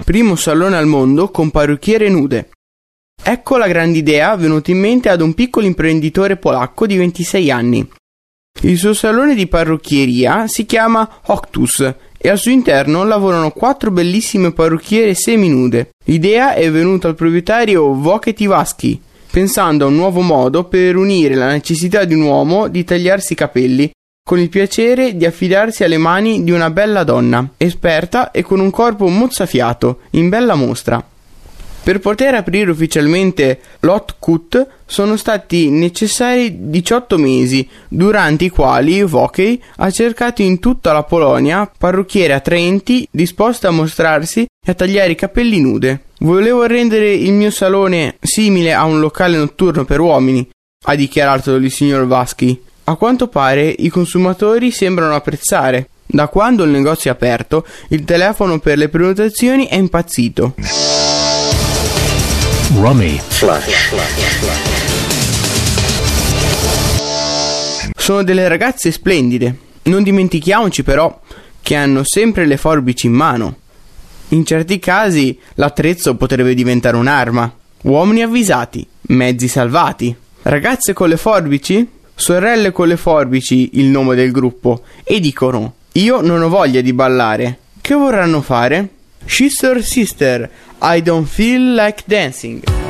primo salone al mondo con parrucchiere nude. Ecco la grande idea venuta in mente ad un piccolo imprenditore polacco di 26 anni. Il suo salone di parrucchieria si chiama Octus e al suo interno lavorano 4 bellissime parrucchiere seminude. L'idea è venuta al proprietario Wojciech Iwacki, pensando a un nuovo modo per unire la necessità di un uomo di tagliarsi i capelli con il piacere di affidarsi alle mani di una bella donna, esperta e con un corpo mozzafiato, in bella mostra. Per poter aprire ufficialmente l'Hot Cut sono stati necessari 18 mesi, durante i quali Wojciech ha cercato in tutta la Polonia parrucchiere attraenti disposte a mostrarsi e a tagliare i capelli nude. Volevo rendere il mio salone simile a un locale notturno per uomini, ha dichiarato il signor Iwacki. A quanto pare i consumatori sembrano apprezzare. Da quando il negozio è aperto, il telefono per le prenotazioni è impazzito. Rummy Flash. Sono delle ragazze splendide. Non dimentichiamoci però che hanno sempre le forbici in mano. In certi casi l'attrezzo potrebbe diventare un'arma. Uomini avvisati, mezzi salvati. Ragazze con le forbici? Sorelle con le forbici, il nome del gruppo, e dicono: io non ho voglia di ballare. Che vorranno fare? Sister, I don't feel like dancing.